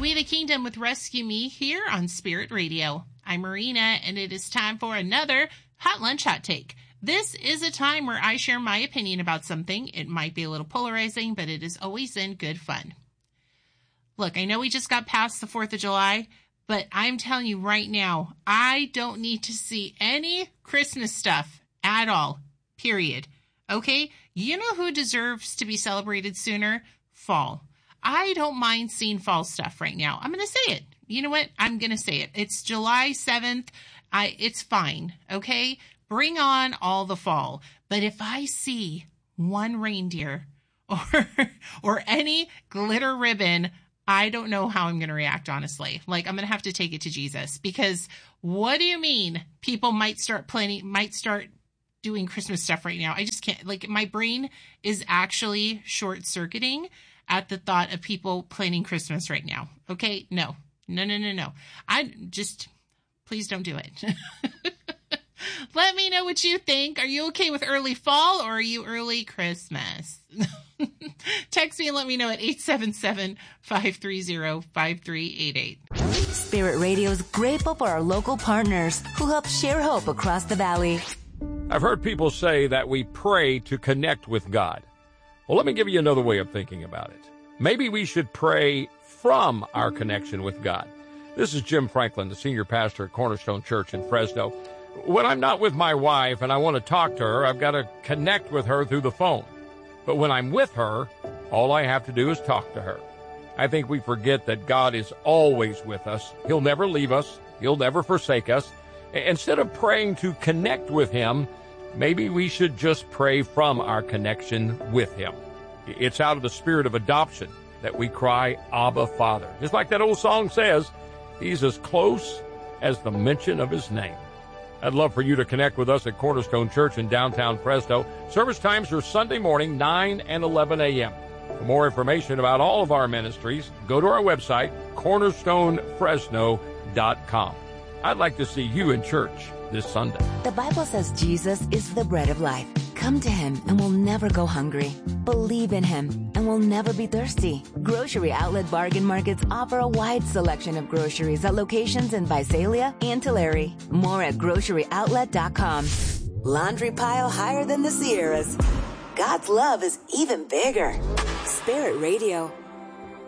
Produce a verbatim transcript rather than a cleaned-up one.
We the Kingdom with Rescue Me here on Spirit Radio. I'm Marina, and it is time for another Hot Lunch Hot Take. This is a time where I share my opinion about something. It might be a little polarizing, but it is always in good fun. Look, I know we just got past the fourth of July, but I'm telling you right now, I don't need to see any Christmas stuff at all, period. Okay? You know who deserves to be celebrated sooner? Fall. I don't mind seeing fall stuff right now. I'm going to say it. You know what? I'm going to say it. It's July seventh. I, it's fine. Okay? Bring on all the fall. But if I see one reindeer or, or any glitter ribbon, I don't know how I'm going to react, honestly. Like, I'm going to have to take it to Jesus, because what do you mean people might start planning, might start doing Christmas stuff right now? I just can't, like, my brain is actually short circuiting at the thought of people planning Christmas right now. Okay. No, no, no, no, no. I just, please don't do it. Let me know what you think. Are you okay with early fall, or are you early Christmas? Text me and let me know at eight seven seven, five three zero, five three eight eight. Spirit Radio is grateful for our local partners who help share hope across the valley. I've heard people say that we pray to connect with God. Well, let me give you another way of thinking about it. Maybe we should pray from our connection with God. This is Jim Franklin, the senior pastor at Cornerstone Church in Fresno. When I'm not with my wife and I want to talk to her, I've got to connect with her through the phone. But when I'm with her, all I have to do is talk to her. I think we forget that God is always with us. He'll never leave us. He'll never forsake us. Instead of praying to connect with Him, maybe we should just pray from our connection with Him. It's out of the spirit of adoption that we cry, Abba, Father. Just like that old song says, He's as close as the mention of His name. I'd love for you to connect with us at Cornerstone Church in downtown Fresno. Service times are Sunday morning, nine and eleven a.m. For more information about all of our ministries, go to our website, cornerstone fresno dot com. I'd like to see you in church this Sunday. The Bible says Jesus is the bread of life. Come to Him and we'll never go hungry. Believe in Him and we'll never be thirsty. Grocery Outlet Bargain Markets offer a wide selection of groceries at locations in Visalia and Tulare. More at grocery outlet dot com. Laundry pile higher than the Sierras. God's love is even bigger. Spirit Radio.